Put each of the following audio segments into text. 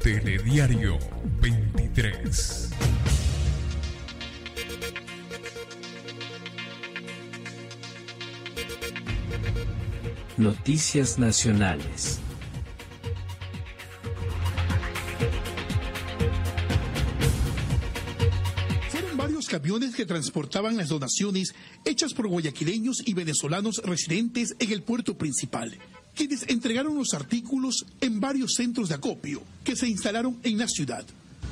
Telediario 23. Noticias nacionales. Fueron varios camiones que transportaban las donaciones hechas por guayaquileños y venezolanos residentes en el puerto principal, quienes entregaron los artículos en varios centros de acopio que se instalaron en la ciudad.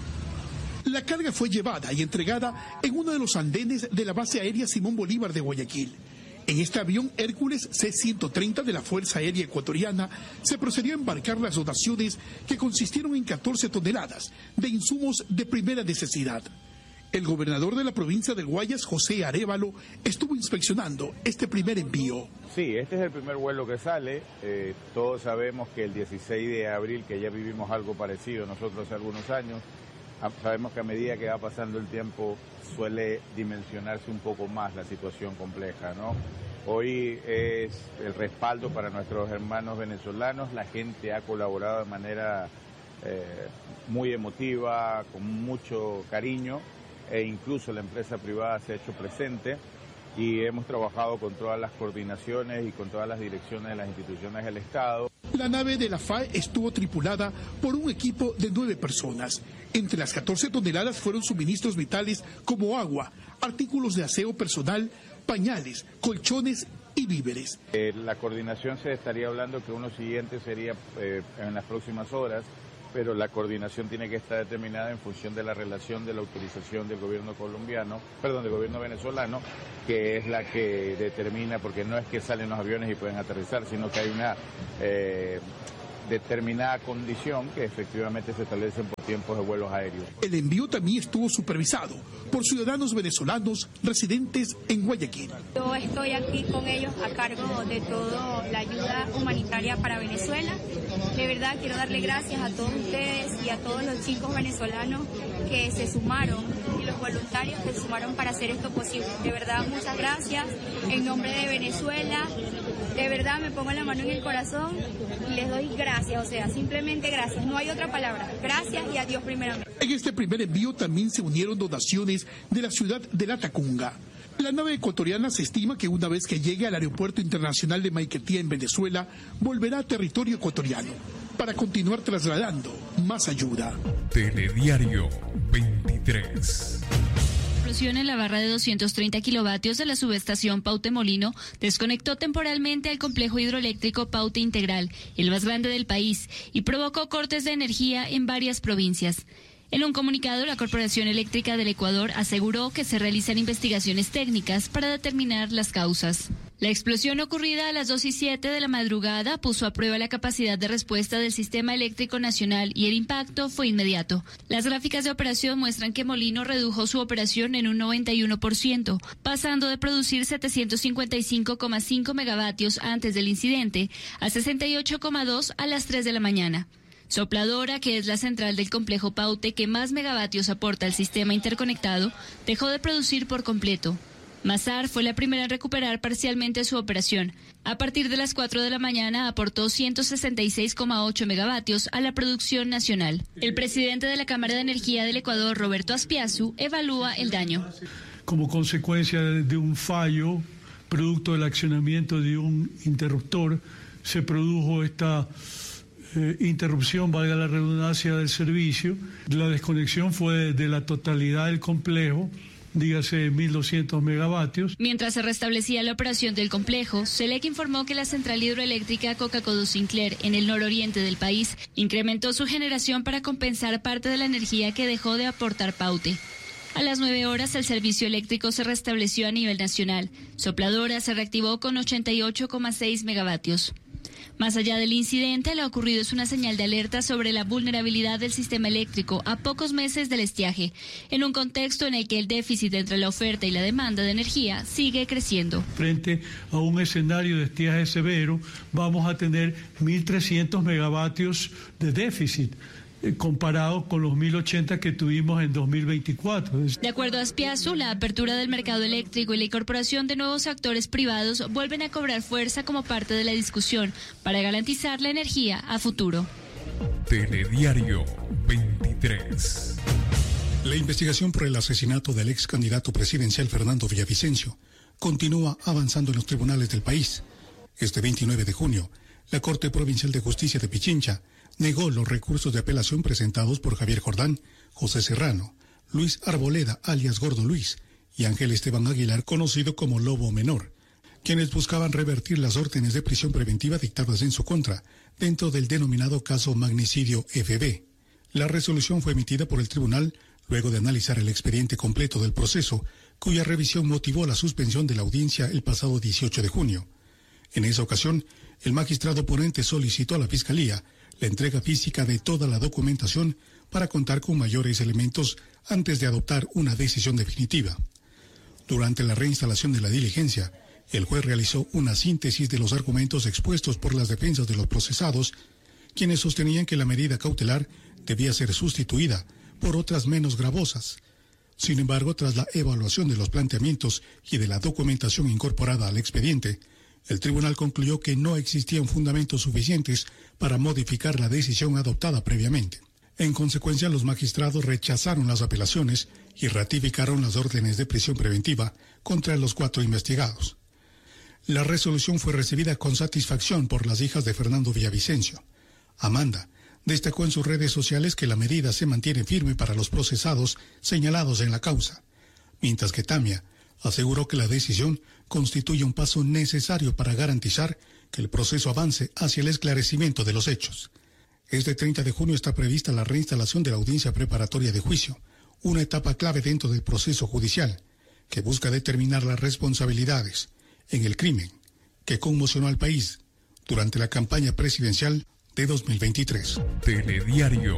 La carga fue llevada y entregada en uno de los andenes de la base aérea Simón Bolívar de Guayaquil. En este avión Hércules C-130 de la Fuerza Aérea Ecuatoriana se procedió a embarcar las donaciones que consistieron en 14 toneladas de insumos de primera necesidad. El gobernador de la provincia del Guayas, José Arévalo, estuvo inspeccionando este primer envío. Sí, este es el primer vuelo que sale. Todos sabemos que el 16 de abril, que ya vivimos algo parecido nosotros hace algunos años, sabemos que a medida que va pasando el tiempo suele dimensionarse un poco más la situación compleja, ¿no? Hoy es el respaldo para nuestros hermanos venezolanos. La gente ha colaborado de manera muy emotiva, con mucho cariño, e incluso la empresa privada se ha hecho presente y hemos trabajado con todas las coordinaciones y con todas las direcciones de las instituciones del Estado. La nave de la FAE estuvo tripulada por un equipo de 9 personas. Entre las 14 toneladas fueron suministros vitales como agua, artículos de aseo personal, pañales, colchones y víveres. La coordinación se estaría hablando que uno siguiente sería en las próximas horas, pero la coordinación tiene que estar determinada en función de la relación de la autorización del gobierno del gobierno venezolano, que es la que determina, porque no es que salen los aviones y pueden aterrizar, sino que hay una determinada condición que efectivamente se establecen por tiempos de vuelos aéreos. El envío también estuvo supervisado por ciudadanos venezolanos residentes en Guayaquil. Yo estoy aquí con ellos a cargo de toda la ayuda humanitaria para Venezuela. De verdad quiero darle gracias a todos ustedes y a todos los chicos venezolanos que se sumaron y los voluntarios que se sumaron para hacer esto posible. De verdad, muchas gracias. En nombre de Venezuela, de verdad me pongo la mano en el corazón y les doy gracias, o sea, simplemente gracias. No hay otra palabra. Gracias y adiós primeramente. En este primer envío también se unieron donaciones de la ciudad de La Tacunga. La nave ecuatoriana se estima que una vez que llegue al aeropuerto internacional de Maiquetía en Venezuela, volverá a territorio ecuatoriano para continuar trasladando más ayuda. Telediario 23. Explosión en la barra de 230 kilovatios de la subestación Paute Molino desconectó temporalmente al complejo hidroeléctrico Paute Integral, el más grande del país, y provocó cortes de energía en varias provincias. En un comunicado, la Corporación Eléctrica del Ecuador aseguró que se realizan investigaciones técnicas para determinar las causas. La explosión ocurrida a las 2:07 de la madrugada puso a prueba la capacidad de respuesta del sistema eléctrico nacional y el impacto fue inmediato. Las gráficas de operación muestran que Molino redujo su operación en un 91%, pasando de producir 755,5 megavatios antes del incidente a 68,2 a las 3 de la mañana. Sopladora, que es la central del complejo Paute que más megavatios aporta al sistema interconectado, dejó de producir por completo. Mazar fue la primera en recuperar parcialmente su operación. A partir de las 4 de la mañana aportó 166,8 megavatios a la producción nacional. El presidente de la Cámara de Energía del Ecuador, Roberto Aspiazu, evalúa el daño. Como consecuencia de un fallo, producto del accionamiento de un interruptor, se produjo esta interrupción, valga la redundancia, del servicio. La desconexión fue de la totalidad del complejo, dígase 1.200 megavatios. Mientras se restablecía la operación del complejo, SELEC informó que la central hidroeléctrica Coca-Codo Sinclair, en el nororiente del país, incrementó su generación para compensar parte de la energía que dejó de aportar Paute. A las 9 horas el servicio eléctrico se restableció a nivel nacional. Sopladora se reactivó con 88,6 megavatios. Más allá del incidente, lo ocurrido es una señal de alerta sobre la vulnerabilidad del sistema eléctrico a pocos meses del estiaje, en un contexto en el que el déficit entre la oferta y la demanda de energía sigue creciendo. Frente a un escenario de estiaje severo, vamos a tener 1.300 megavatios de déficit, comparado con los 1.080 que tuvimos en 2024. De acuerdo a Aspiazu, la apertura del mercado eléctrico y la incorporación de nuevos actores privados vuelven a cobrar fuerza como parte de la discusión para garantizar la energía a futuro. Telediario 23. La investigación por el asesinato del ex candidato presidencial Fernando Villavicencio continúa avanzando en los tribunales del país. Este 29 de junio, la Corte Provincial de Justicia de Pichincha negó los recursos de apelación presentados por Javier Jordán, José Serrano, Luis Arboleda, alias Gordo Luis, y Ángel Esteban Aguilar, conocido como Lobo Menor, quienes buscaban revertir las órdenes de prisión preventiva dictadas en su contra, dentro del denominado caso Magnicidio FB. La resolución fue emitida por el tribunal luego de analizar el expediente completo del proceso, cuya revisión motivó la suspensión de la audiencia el pasado 18 de junio. En esa ocasión, el magistrado ponente solicitó a la Fiscalía la entrega física de toda la documentación para contar con mayores elementos antes de adoptar una decisión definitiva. Durante la reinstalación de la diligencia, el juez realizó una síntesis de los argumentos expuestos por las defensas de los procesados, quienes sostenían que la medida cautelar debía ser sustituida por otras menos gravosas. Sin embargo, tras la evaluación de los planteamientos y de la documentación incorporada al expediente, el tribunal concluyó que no existían fundamentos suficientes para modificar la decisión adoptada previamente. En consecuencia, los magistrados rechazaron las apelaciones y ratificaron las órdenes de prisión preventiva contra los 4 investigados. La resolución fue recibida con satisfacción por las hijas de Fernando Villavicencio. Amanda destacó en sus redes sociales que la medida se mantiene firme para los procesados señalados en la causa, mientras que Tamia aseguró que la decisión constituye un paso necesario para garantizar que el proceso avance hacia el esclarecimiento de los hechos. Este 30 de junio está prevista la reinstalación de la audiencia preparatoria de juicio, una etapa clave dentro del proceso judicial, que busca determinar las responsabilidades en el crimen que conmocionó al país durante la campaña presidencial de 2023. Telediario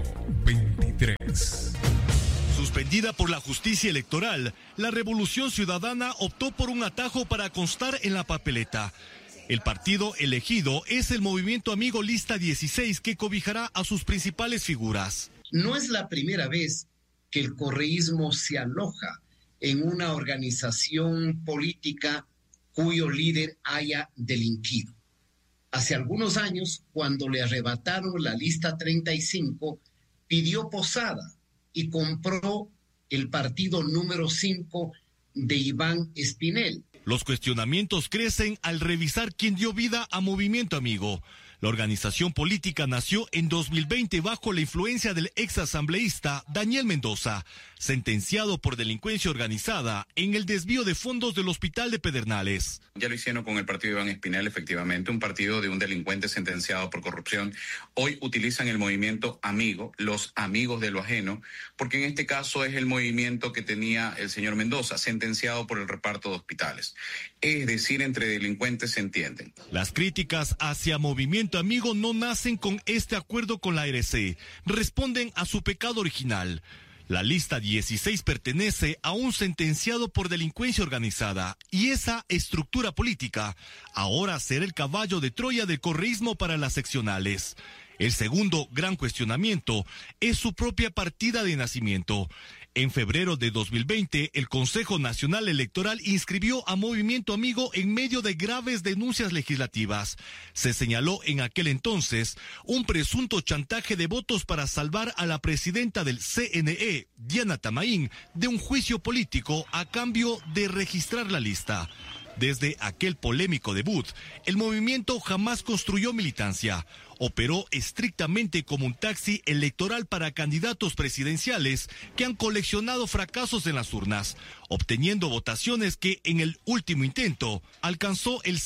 23. Suspendida por la justicia electoral, la Revolución Ciudadana optó por un atajo para constar en la papeleta. El partido elegido es el Movimiento Amigo Lista 16, que cobijará a sus principales figuras. No es la primera vez que el correísmo se aloja en una organización política cuyo líder haya delinquido. Hace algunos años, cuando le arrebataron la lista 35, pidió posada y compró el partido número 5 de Iván Espinel. Los cuestionamientos crecen al revisar quién dio vida a Movimiento Amigo. La organización política nació en 2020 bajo la influencia del exasambleísta Daniel Mendoza, sentenciado por delincuencia organizada en el desvío de fondos del hospital de Pedernales. Ya lo hicieron con el partido de Iván Espinel, efectivamente, un partido de un delincuente sentenciado por corrupción. Hoy utilizan el movimiento Amigo, los amigos de lo ajeno, porque en este caso es el movimiento que tenía el señor Mendoza, sentenciado por el reparto de hospitales. Es decir, entre delincuentes se entienden. Las críticas hacia Movimiento Amigo no nacen con este acuerdo con la ARC, responden a su pecado original. La lista 16 pertenece a un sentenciado por delincuencia organizada y esa estructura política ahora será el caballo de Troya del correísmo para las seccionales. El segundo gran cuestionamiento es su propia partida de nacimiento. En febrero de 2020, el Consejo Nacional Electoral inscribió a Movimiento Amigo en medio de graves denuncias legislativas. Se señaló en aquel entonces un presunto chantaje de votos para salvar a la presidenta del CNE, Diana Tamaín, de un juicio político a cambio de registrar la lista. Desde aquel polémico debut, el movimiento jamás construyó militancia. Operó estrictamente como un taxi electoral para candidatos presidenciales que han coleccionado fracasos en las urnas, obteniendo votaciones que en el último intento alcanzó el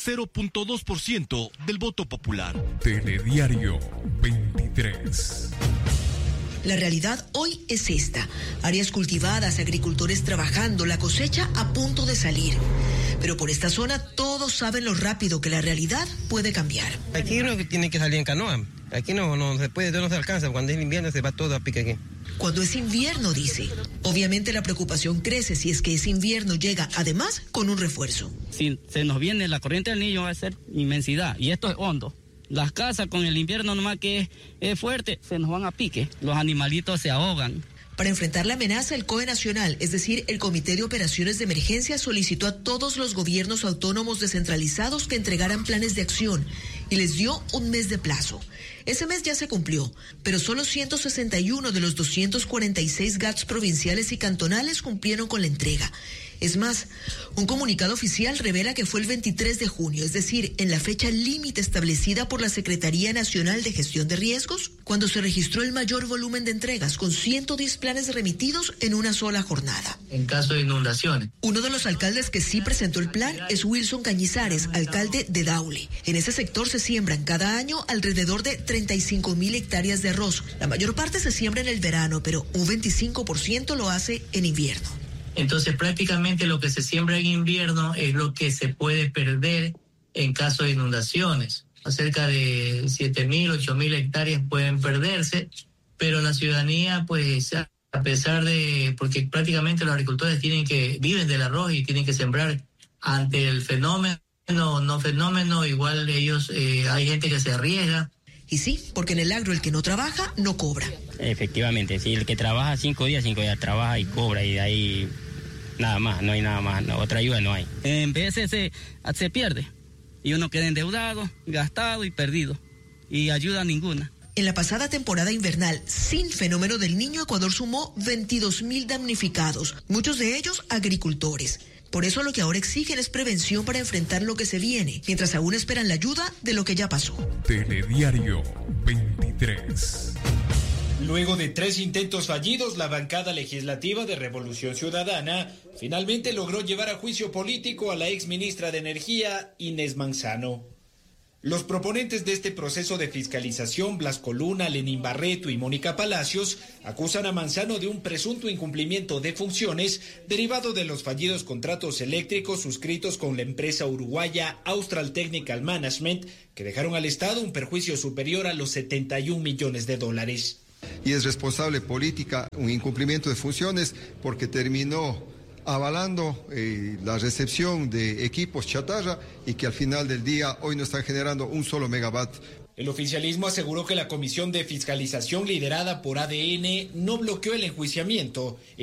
0.2% del voto popular. Telediario 23. La realidad hoy es esta: áreas cultivadas, agricultores trabajando, la cosecha a punto de salir. Pero por esta zona todos saben lo rápido que la realidad puede cambiar. Aquí no tiene que salir en canoa. Aquí no se puede, no se alcanza. Cuando es invierno se va todo a pique aquí. Cuando es invierno, dice. Obviamente la preocupación crece si es que ese invierno llega además con un refuerzo. Si se nos viene la corriente del Niño va a ser inmensidad y esto es hondo. Las casas con el invierno nomás que es fuerte, se nos van a pique. Los animalitos se ahogan. Para enfrentar la amenaza, el COE Nacional, es decir, el Comité de Operaciones de Emergencia, solicitó a todos los gobiernos autónomos descentralizados que entregaran planes de acción y les dio un mes de plazo. Ese mes ya se cumplió, pero solo 161 de los 246 GATS provinciales y cantonales cumplieron con la entrega. Es más, un comunicado oficial revela que fue el 23 de junio, es decir, en la fecha límite establecida por la Secretaría Nacional de Gestión de Riesgos, cuando se registró el mayor volumen de entregas, con 110 planes remitidos en una sola jornada. En caso de inundaciones. Uno de los alcaldes que sí presentó el plan es Wilson Cañizares, alcalde de Daule. En ese sector se siembran cada año alrededor de 35.000 hectáreas de arroz. La mayor parte se siembra en el verano, pero un 25% lo hace en invierno. Entonces prácticamente lo que se siembra en invierno es lo que se puede perder en caso de inundaciones. Cerca de 7.000, 8.000 hectáreas pueden perderse, pero la ciudadanía, pues a pesar de, porque prácticamente los agricultores viven del arroz y tienen que sembrar ante el fenómeno, no fenómeno, igual ellos, hay gente que se arriesga. Y sí, porque en el agro el que no trabaja no cobra. Efectivamente, sí, el que trabaja 5 días trabaja y cobra, y de ahí nada más, no hay nada más, no, otra ayuda no hay. En veces se pierde y uno queda endeudado, gastado y perdido, y ayuda ninguna. En la pasada temporada invernal, sin fenómeno del Niño, Ecuador sumó 22.000 damnificados, muchos de ellos agricultores. Por eso lo que ahora exigen es prevención para enfrentar lo que se viene, mientras aún esperan la ayuda de lo que ya pasó. Telediario 23. Luego de 3 intentos fallidos, la bancada legislativa de Revolución Ciudadana finalmente logró llevar a juicio político a la exministra de Energía, Inés Manzano. Los proponentes de este proceso de fiscalización, Blas Coluna, Lenín Barreto y Mónica Palacios, acusan a Manzano de un presunto incumplimiento de funciones derivado de los fallidos contratos eléctricos suscritos con la empresa uruguaya Austral Technical Management, que dejaron al Estado un perjuicio superior a los 71 millones de dólares. Y es responsable política un incumplimiento de funciones porque terminó avalando la recepción de equipos chatarra y que al final del día hoy no están generando un solo megawatt. El oficialismo aseguró que la comisión de fiscalización liderada por ADN no bloqueó el enjuiciamiento